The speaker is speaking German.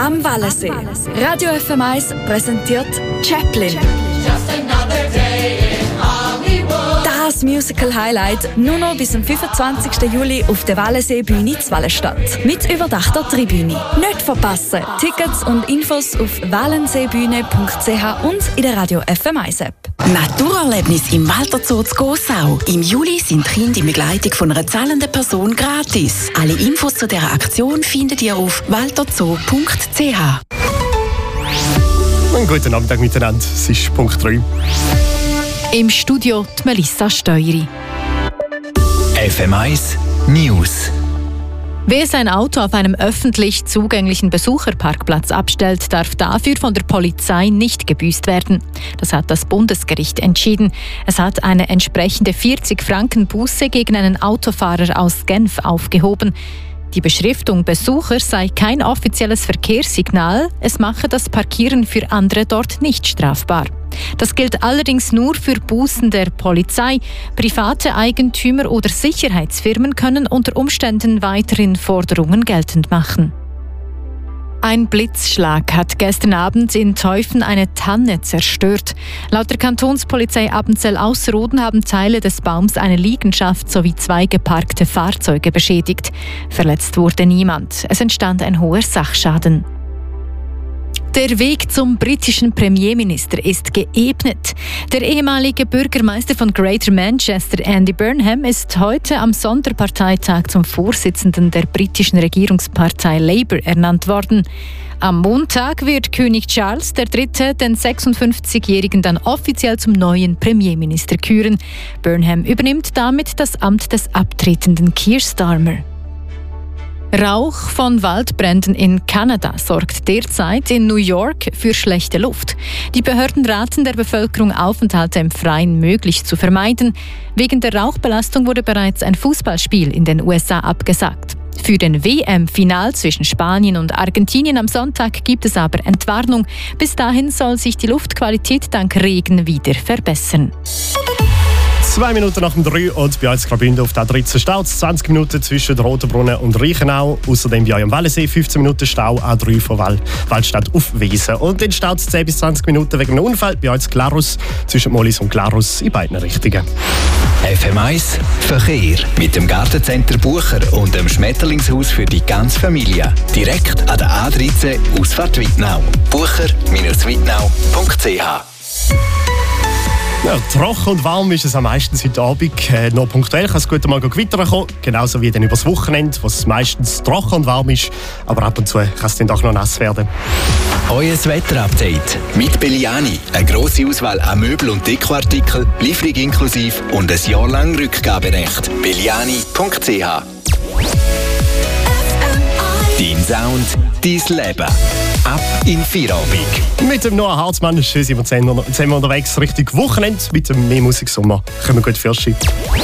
am Wallensee. Radio FM1 präsentiert Chaplin. Das Musical-Highlight nur noch bis zum 25. Juli auf der Wallensee-Bühne in Wallenstadt. Mit überdachter Tribüne. Nicht verpassen! Tickets und Infos auf wallenseebühne.ch und in der Radio FM1-App. Naturerlebnis im Walter Zoo zu Gossau. Im Juli sind Kinder in Begleitung von einer zahlenden Person gratis. Alle Infos zu dieser Aktion findet ihr auf walterzoo.ch. Einen guten Nachmittag miteinander. Es ist Punkt 3. Im Studio die Melissa Steueri. FM1 News. Wer sein Auto auf einem öffentlich zugänglichen Besucherparkplatz abstellt, darf dafür von der Polizei nicht gebüßt werden. Das hat das Bundesgericht entschieden. Es hat eine entsprechende 40-Franken-Buße gegen einen Autofahrer aus Genf aufgehoben. Die Beschriftung Besucher sei kein offizielles Verkehrssignal, es mache das Parkieren für andere dort nicht strafbar. Das gilt allerdings nur für Bußen der Polizei. Private Eigentümer oder Sicherheitsfirmen können unter Umständen weiterhin Forderungen geltend machen. Ein Blitzschlag hat gestern Abend in Teufen eine Tanne zerstört. Laut der Kantonspolizei Appenzell-Ausserrhoden haben Teile des Baums eine Liegenschaft sowie 2 geparkte Fahrzeuge beschädigt. Verletzt wurde niemand. Es entstand ein hoher Sachschaden. Der Weg zum britischen Premierminister ist geebnet. Der ehemalige Bürgermeister von Greater Manchester, Andy Burnham, ist heute am Sonderparteitag zum Vorsitzenden der britischen Regierungspartei Labour ernannt worden. Am Montag wird König Charles III. Den 56-Jährigen dann offiziell zum neuen Premierminister küren. Burnham übernimmt damit das Amt des abtretenden Keir Starmer. Rauch von Waldbränden in Kanada sorgt derzeit in New York für schlechte Luft. Die Behörden raten der Bevölkerung, Aufenthalte im Freien möglichst zu vermeiden. Wegen der Rauchbelastung wurde bereits ein Fußballspiel in den USA abgesagt. Für den WM-Final zwischen Spanien und Argentinien am Sonntag gibt es aber Entwarnung. Bis dahin soll sich die Luftqualität dank Regen wieder verbessern. 2 Minuten nach dem 3 und bei uns Graubünden auf der 13 Stau, 20 Minuten zwischen Rotenbrunnen und Reichenau. Außerdem bei euch am Wallensee 15 Minuten Stau, A3 von Waldstadt auf Wiesen. Und den Stau 10 bis 20 Minuten wegen einem Unfall bei uns Glarus, zwischen Mollis und Glarus in beiden Richtungen. FM1 Verkehr mit dem Gartencenter Bucher und dem Schmetterlingshaus für die ganze Familie. Direkt an der A13 Ausfahrt Wittnau. bucher-wittnau.ch. Ja, trocken und warm ist es am meisten heute Abend. Noch punktuell kann es gut mal gewittern kommen, genauso wie dann übers Wochenende, wo es meistens trocken und warm ist. Aber ab und zu kann es dann doch noch nass werden. Euer Wetterupdate mit Belliani. Eine grosse Auswahl an Möbel- und Dekoartikeln, Lieferung inklusive und ein Jahr lang Rückgaberecht. belliani.ch. Dein Sound, dein Leben. Ab in Feierabend. Mit dem Noah Harzmann sind wir zusammen unterwegs Richtung Wochenende. Mit dem mehr Musiksommer können wir gut fürsten.